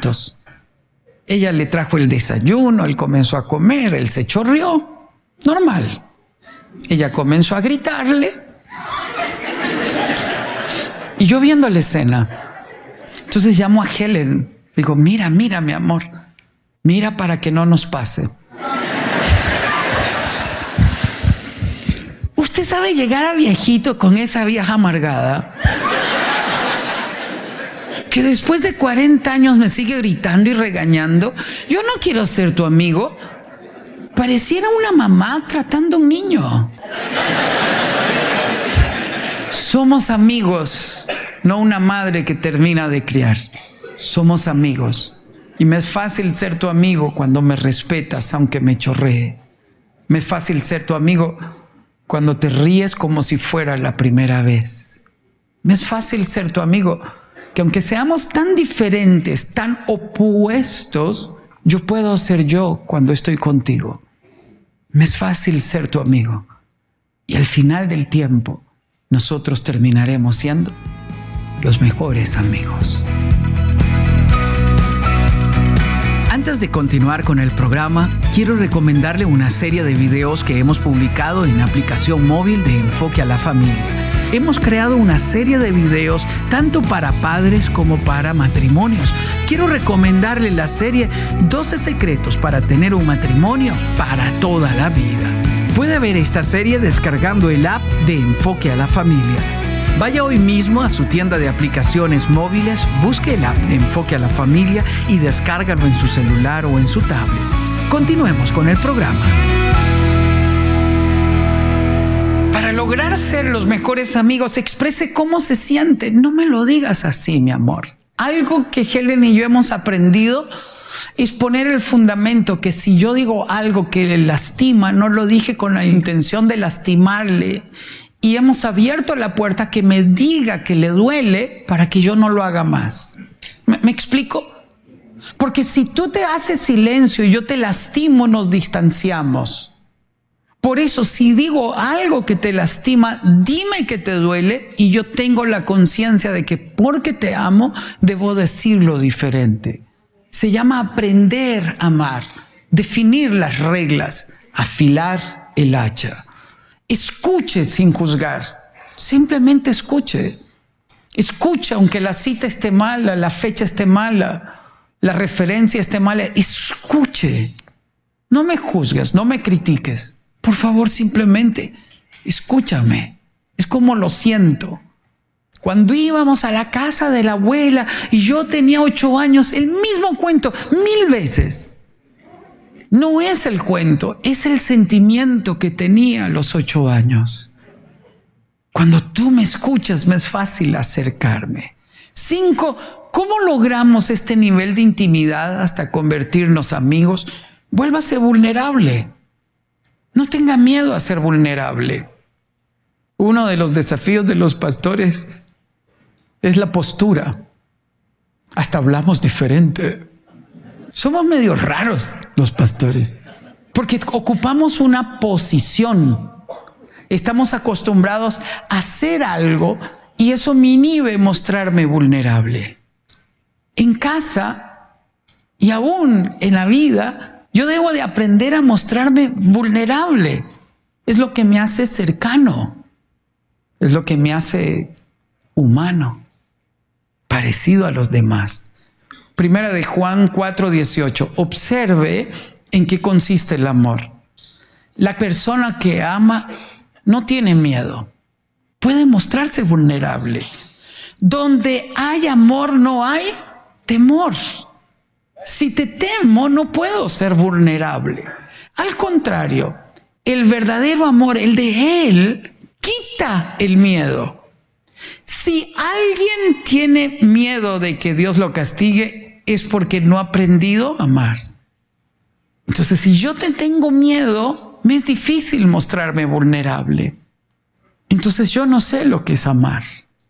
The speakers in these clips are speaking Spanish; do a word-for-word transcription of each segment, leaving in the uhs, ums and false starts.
pasitos. Ella le trajo el desayuno, él comenzó a comer, él se chorreó. Normal. Ella comenzó a gritarle. Y yo viendo la escena. Entonces llamo a Helen. Digo, mira, mira, mi amor. Mira para que no nos pase. ¿Usted sabe llegar a viejito con esa vieja amargada? Que después de cuarenta años me sigue gritando y regañando. Yo no quiero ser tu amigo. Pareciera una mamá tratando a un niño. Somos amigos, no una madre que termina de criar. Somos amigos. Y me es fácil ser tu amigo cuando me respetas, aunque me chorree. Me es fácil ser tu amigo cuando te ríes como si fuera la primera vez. Me es fácil ser tu amigo que aunque seamos tan diferentes, tan opuestos, yo puedo ser yo cuando estoy contigo. Me es fácil ser tu amigo. Y al final del tiempo, nosotros terminaremos siendo los mejores amigos. Antes de continuar con el programa, quiero recomendarle una serie de videos que hemos publicado en la aplicación móvil de Enfoque a la Familia. Hemos creado una serie de videos tanto para padres como para matrimonios. Quiero recomendarle la serie doce secretos para tener un matrimonio para toda la vida. Puede ver esta serie descargando el app de Enfoque a la Familia. Vaya hoy mismo a su tienda de aplicaciones móviles, busque el app de Enfoque a la Familia y descárgalo en su celular o en su tablet. Continuemos con el programa. Para lograr ser los mejores amigos, exprese cómo se siente. No me lo digas así, mi amor. Algo que Helen y yo hemos aprendido es poner el fundamento, que si yo digo algo que le lastima, no lo dije con la intención de lastimarle. Y hemos abierto la puerta que me diga que le duele para que yo no lo haga más. ¿Me, me explico? Porque si tú te haces silencio y yo te lastimo, nos distanciamos. Por eso, si digo algo que te lastima, dime que te duele y yo tengo la conciencia de que porque te amo, debo decirlo diferente. Se llama aprender a amar, definir las reglas, afilar el hacha. Escuche sin juzgar, simplemente escuche. Escucha aunque la cita esté mala, la fecha esté mala, la referencia esté mala. Escuche. No me juzgues, no me critiques. Por favor, simplemente escúchame. Es como lo siento. Cuando íbamos a la casa de la abuela y yo tenía ocho años, el mismo cuento, mil veces. No es el cuento, es el sentimiento que tenía a los ocho años. Cuando tú me escuchas, me es fácil acercarme. Cinco, ¿cómo logramos este nivel de intimidad hasta convertirnos amigos? Vuélvase vulnerable. No tenga miedo a ser vulnerable. Uno de los desafíos de los pastores es la postura. Hasta hablamos diferente. Somos medio raros los pastores, porque ocupamos una posición. Estamos acostumbrados a hacer algo y eso me inhibe mostrarme vulnerable. En casa y aún en la vida, yo debo de aprender a mostrarme vulnerable. Es lo que me hace cercano. Es lo que me hace humano, parecido a los demás. Primera de Juan cuatro dieciocho. Observe en qué consiste el amor. La persona que ama no tiene miedo. Puede mostrarse vulnerable. Donde hay amor no hay temor. Si te temo, no puedo ser vulnerable. Al contrario, el verdadero amor, el de Él, quita el miedo. Si alguien tiene miedo de que Dios lo castigue, es porque no ha aprendido a amar. Entonces, si yo te tengo miedo, me es difícil mostrarme vulnerable. Entonces, yo no sé lo que es amar.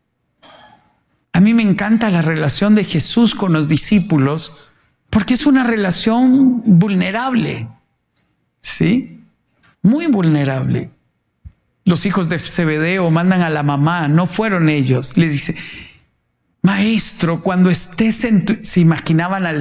A mí me encanta la relación de Jesús con los discípulos, porque es una relación vulnerable, ¿sí? Muy vulnerable. Los hijos de Zebedeo mandan a la mamá, no fueron ellos. Les dice, maestro, cuando estés en tu... Se imaginaban al